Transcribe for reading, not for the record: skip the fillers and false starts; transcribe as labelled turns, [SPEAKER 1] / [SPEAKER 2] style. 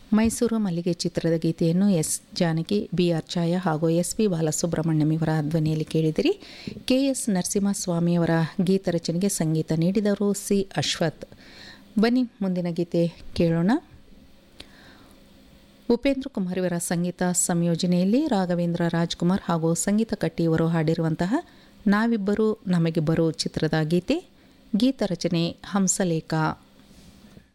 [SPEAKER 1] ಮೈಸೂರು ಮಲ್ಲಿಗೆ ಚಿತ್ರದ ಗೀತೆಯನ್ನು ಎಸ್ ಜಾನಕಿ, ಬಿ ಆರ್ ಛಾಯಾ ಹಾಗೂ ಎಸ್ ಪಿ ಬಾಲಸುಬ್ರಹ್ಮಣ್ಯಂ ಇವರ ಧ್ವನಿಯಲ್ಲಿ ಕೇಳಿದಿರಿ. ಕೆ ಎಸ್ ನರಸಿಂಹಸ್ವಾಮಿಯವರ ಗೀತ ರಚನೆಗೆ ಸಂಗೀತ ನೀಡಿದವರು ಸಿ ಅಶ್ವಥ್. ಬನ್ನಿ ಮುಂದಿನ ಗೀತೆ ಕೇಳೋಣ. ಉಪೇಂದ್ರ ಕುಮಾರ್ ಇವರ ಸಂಗೀತ ಸಂಯೋಜನೆಯಲ್ಲಿ ರಾಘವೇಂದ್ರ ರಾಜ್ಕುಮಾರ್ ಹಾಗೂ ಸಂಗೀತ ಕಟ್ಟಿ ಇವರು ಹಾಡಿರುವಂತಹ ನಾವಿಬ್ಬರು ನಮಗಿಬ್ಬರು ಚಿತ್ರದ ಗೀತೆ. ಗೀತ ರಚನೆ ಹಂಸಲೇಖ.